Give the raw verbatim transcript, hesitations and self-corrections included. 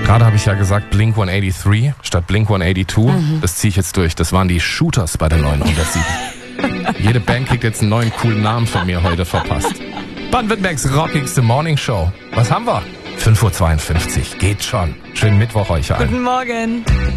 Gerade habe ich ja gesagt Blink hundertdreiundachtzig statt Blink hundertzweiundachtzig. Mhm. Das ziehe ich jetzt durch. Das waren die Shooters bei der neunhundertsieben. Jede Band kriegt jetzt einen neuen coolen Namen von mir heute verpasst. Baden-Württembergs rockigste Morning Show. Was haben wir? fünf Uhr zweiundfünfzig. Geht schon. Schönen Mittwoch euch allen. Guten Morgen.